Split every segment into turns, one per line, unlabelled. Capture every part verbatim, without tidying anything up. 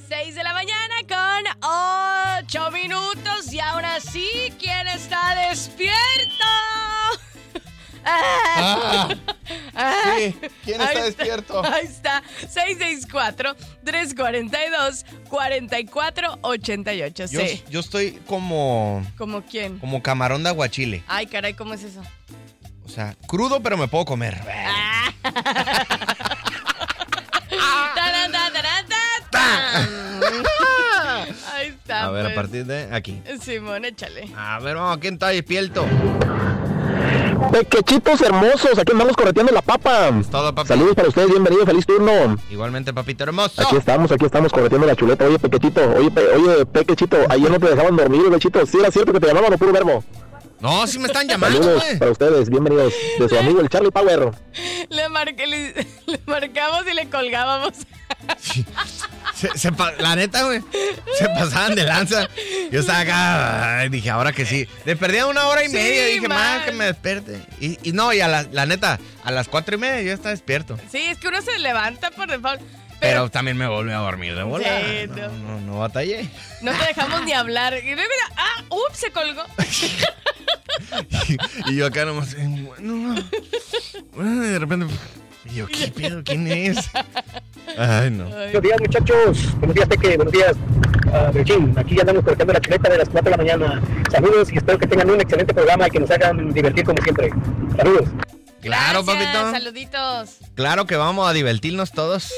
seis de la mañana con ocho minutos y aún así, ¿quién está despierto?
Ah, sí, ¿quién está
ahí
despierto?
Está, ahí está, seis seis cuatro, tres cuatro dos, cuatro cuatro ocho ocho.
Yo,
Sí.
yo estoy como,
¿Cómo quién?
como camarón de aguachile.
Ay, caray, ¿cómo es eso?
O sea, crudo, pero me puedo comer.
Ah. Tarán, tarán, tarán, tarán. Ahí está.
A ver,
pues.
a partir de aquí.
Simón, échale.
A ver, vamos, ¿quién está despierto?
Pequechitos hermosos, aquí andamos correteando la papa.
Todo, papi.
Saludos para ustedes, bienvenidos, feliz turno.
Igualmente, papito hermoso.
Aquí estamos, aquí estamos correteando la chuleta. Oye, Pequechito, oye, pe, oye, Pequechito, ayer no te dejaban dormir, Bechito. Sí, era cierto que te llamaban o puro verbo.
No, sí me están llamando,
Saludos
güey.
para ustedes, bienvenidos. De su amigo el Charlie Power.
Le, marqué, le, le marcamos y le colgábamos.
Se, se, la neta, güey, se pasaban de lanza. Yo estaba acá, ay, dije, ahora que sí. Le perdía una hora y
Sí,
media. Dije,
man.
más que me despierte. Y, y no, y a la, la neta, a las cuatro y media yo estaba despierto.
Sí, es que uno se levanta por default.
Pero,
Pero,
también me volví a dormir de bola.
Sí,
no,
no.
no, no batallé.
no te dejamos ni hablar. Y mira, ah, ups, se colgó.
y, y yo acá nomás, eh, bueno, bueno, y de repente, y yo, ¿qué pedo? ¿Quién es? Ay, no.
Ay,
Buenos días, muchachos. Buenos días, Peque. Buenos días, uh, Berchín. Aquí ya andamos correteando la chuleta de las cuatro de la mañana. Saludos y espero que tengan un excelente programa y que nos hagan divertir como siempre. Saludos.
Claro,
gracias,
papito.
saluditos.
Claro que vamos a divertirnos todos.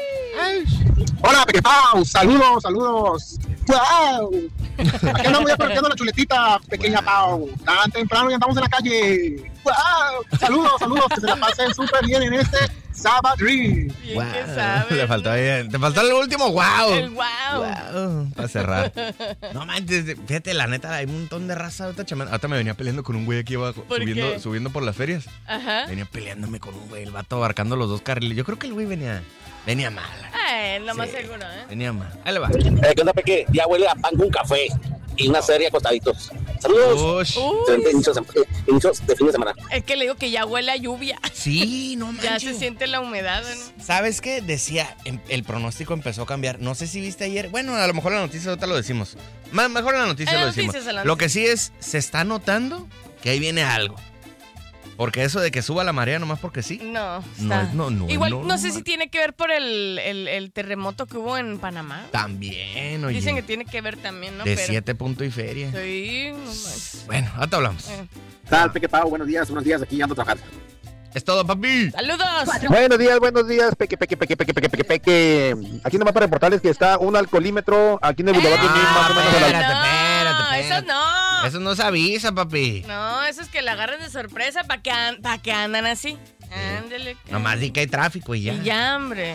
Hola, Peque Pau, saludos, saludos. ¡Wow! Aquí andamos ya correteando la chuletita, pequeña Pau. Tan temprano y andamos en la calle. ¡Wow! Saludos, saludos, que se la pasen súper bien en este sábado.
Bien
Guau,
que sabes.
Le faltó ahí, te faltó el último, wow.
El wow.
Wow, para cerrar. No manches, fíjate, la neta, hay un montón de raza. Ahorita, chama- ahorita me venía peleando con un güey aquí abajo,
¿Por
subiendo,
qué?
subiendo por las ferias.
Ajá.
Venía peleándome con un güey, el vato abarcando los dos carriles. Yo creo que el güey venía, venía mal.
Eh, lo más
Sí.
seguro, ¿eh?
Venía mal. Ahí le va.
Eh, ¿Qué onda, Peque? Ya huele a pan con café y una serie acostaditos. Saludos.
Ush.
Excelente
Uy,
inicio de sem- eh, inicios de fin de semana.
es que le digo que ya huele a lluvia.
Sí, no
Ya
manches.
se siente la humedad, ¿no?
¿Sabes qué? Decía, em- el pronóstico empezó a cambiar. No sé si viste ayer. Bueno, a lo mejor la noticia ahorita lo decimos. Ma- mejor en la noticia
En la
lo decimos.
noticia, en la
Lo que sí es, se está notando que ahí viene algo. Porque eso de que suba la marea nomás porque sí.
No,
No
está.
es- no, no,
Igual,
no,
no, sé
no.
si tiene que ver por el, el, el terremoto que hubo en Panamá.
También, oye.
Dicen que tiene que ver también, ¿no?
de
Pero-
siete puntos y feria.
Sí, no manches.
Bueno, ahorita hablamos.
Eh,
Tal, Peque Pau, buenos días, buenos días, aquí ando a trabajar.
Es todo, papi.
¡Saludos!
Buenos días, buenos días, Peque, Peque, Peque, Peque, Peque, Peque, Peque. Aquí nomás para reportarles que está un alcoholímetro aquí en el Boulevard de Mil, más o menos a la-
espérate,
no,
espérate,
eso
espérate.
no.
Eso no se avisa, papi.
No, eso es que la agarren de sorpresa para que, an- pa' que andan así. Ándele.
Nomás di que hay tráfico y ya.
Y ya, hombre.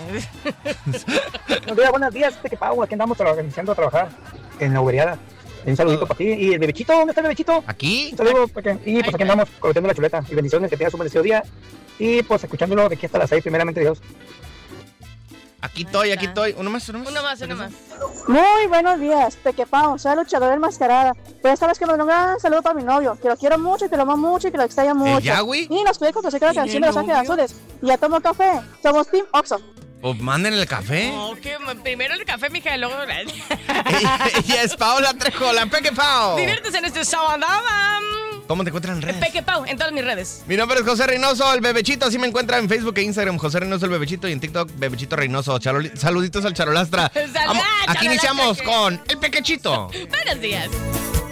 Buenos días, buenos días, Peque Pau. Aquí andamos tra- iniciando a trabajar en la uberiada. Un saludito para ti. ¿Y el bebechito? ¿Dónde está el bebechito?
Aquí.
Un saludo, Peque. Y pues aquí andamos corriendo la chuleta. Y bendiciones, que tengas un bendecido día. Y pues escuchándolo de aquí hasta las seis, primeramente Dios.
Aquí estoy, aquí
está.
estoy. Uno más, uno más.
Uno más, uno más.
Muy buenos días, Peque Pau, soy luchador enmascarada. Pero esta vez que me un gran saludo para mi novio, que lo quiero mucho, que lo amo mucho y que lo extraño mucho.
Yahweh?
Y nos puede complacer con la
¿Tiene
canción de Los Ángeles
novio?
Azules. Y ya tomo café, somos Team Oxxo.
Pues manden el café.
No, que m- primero el café, mija, y luego...
Ella es Paola Trejo, la Peque Pau.
Diviértese en este sábado.
¿Cómo te encuentran en redes?
Peque Pau, en todas mis redes.
Mi nombre es José Reynoso, el Bebechito. Así me encuentran en Facebook e Instagram. José Reynoso, el Bebechito. Y en TikTok, Bebechito Reynoso. Charoli- Saluditos al Charolastra.
Salud,
Vamos, aquí
Charolastra,
iniciamos
que-
con el Pequechito.
Buenos días.